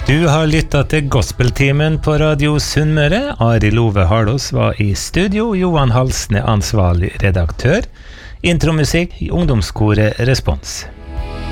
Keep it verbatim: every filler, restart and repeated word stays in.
Du har lyttet til Gospeltimen på Radio Sunnmøre. Ari Love Hardos var i studio, Johan Halsne ansvarlig redaktør. Intromusikk i ungdomskoret Respons.